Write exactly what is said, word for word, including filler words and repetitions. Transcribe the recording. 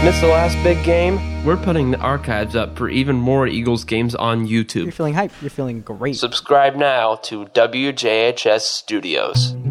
Missed the last big game? We're putting the archives up for even more Eagles games on YouTube. You're feeling hype. You're feeling great. Subscribe now to W J H S Studios.